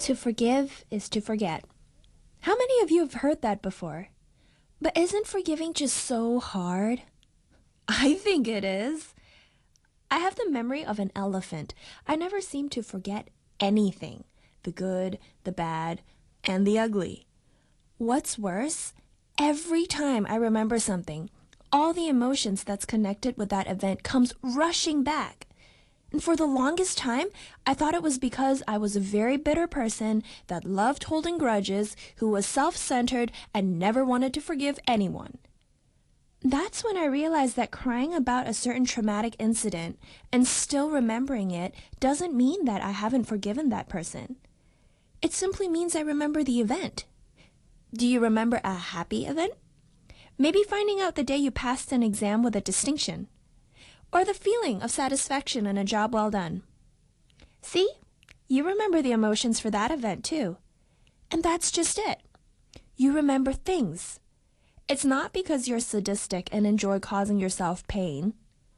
To forgive is to forget. How many of you have heard that before? But isn't forgiving just so hard? I think it is. I have the memory of an elephant. I never seem to forget anything. The good, the bad, and the ugly. What's worse, every time I remember something, all the emotions that's connected with that event comes rushing back. And for the longest time, I thought it was because I was a very bitter person that loved holding grudges, who was self-centered and never wanted to forgive anyone. That's when I realized that crying about a certain traumatic incident and still remembering it doesn't mean that I haven't forgiven that person. It simply means I remember the event. Do you remember a happy event? Maybe finding out the day you passed an exam with a distinction. Or the feeling of satisfaction in a job well done. See? You remember the emotions for that event too. And that's just it. You remember things. It's not because you're sadistic and enjoy causing yourself pain.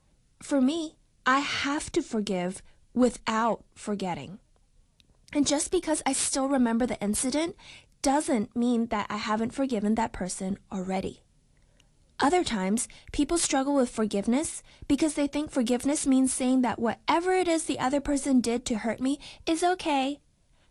For me, I have to forgive without forgetting. And just because I still remember the incident doesn't mean that I haven't forgiven that person already. Other times, people struggle with forgiveness because they think forgiveness means saying that whatever it is the other person did to hurt me is okay.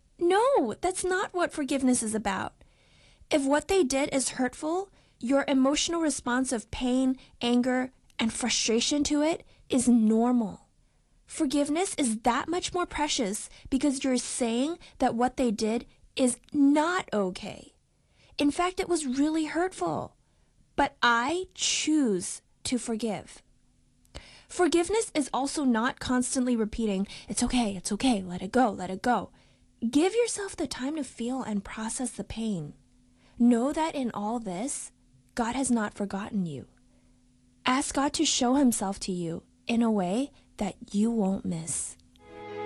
No, that's not what forgiveness is about. If what they did is hurtful, your emotional response of pain, anger, and frustration to it is normal. Forgiveness is that much more precious because you're saying that what they did is not okay. In fact, it was really hurtful. But I choose to forgive. Forgiveness is also not constantly repeating, it's okay, let it go, let it go. Give yourself the time to feel and process the pain. Know that in all this, God has not forgotten you. Ask God to show himself to you in a way that you won't miss.